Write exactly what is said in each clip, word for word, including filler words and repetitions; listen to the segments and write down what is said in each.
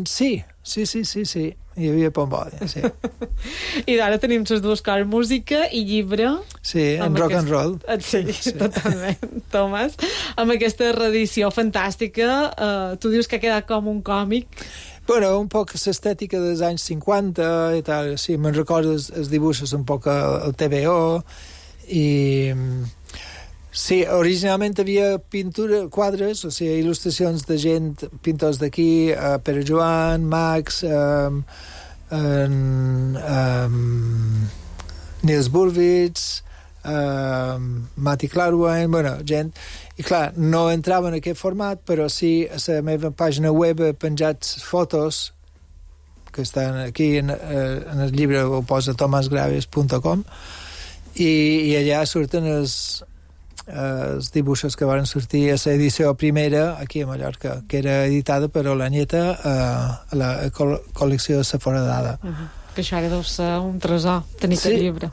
sí, sí, sí, sí, sí. Hi havia Pambòdia, sí. I d'ara tenim les dues coses, música i llibre. Sí, en rock aquest... and roll. Sí, sí, totalment, Tomàs. Amb aquesta reedició fantàstica, eh, tu dius que ha quedat com un còmic. Bueno, un poc l'estètica dels anys cinquanta i tal, sí, me'n recordo els, els dibuixos un poc al T V O i... Sí, originalment havia pintura, quadres, o sigui, il·lustracions de gent, pintors d'aquí, uh, Pere Joan, Max, um, um, um, Niels Burwitz, um, Mati Clarwine, bueno, gent... I clar, no entrava en aquest format, però sí a la meva pàgina web he penjat fotos que estan aquí en, en el llibre, ho posa tomasgraves punt com i, i allà surten els, els dibuixos que van sortir a l'edició primera aquí a Mallorca, que era editada per Olanyeta a la col col·lecció de la Foradada. Uh -huh. Que això ara deu ser un tresor, tenir sí. aquest llibre.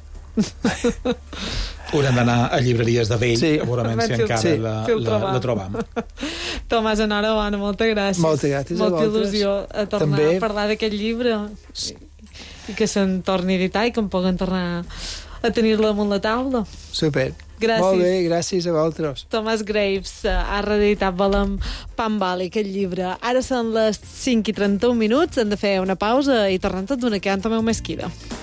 Haurem d'anar a llibreries de vell, sí. segurament, si encara sí. la, la, la trobam. Tomàs, enhorabona, moltes gràcies. Moltes gràcies Molta a vosaltres. Il·lusió a tornar També. a parlar d'aquest llibre i, i que se'n torni a editar i que em puguen tornar a tenir-lo damunt la taula. Super. Gràcies. Molt bé, gràcies a vosaltres. Tomàs Graves ha reeditat Volem Pambali, aquest llibre. Ara són les cinc i trenta-un minuts, hem de fer una pausa i tornem tot d'una que han tomeu mesquida.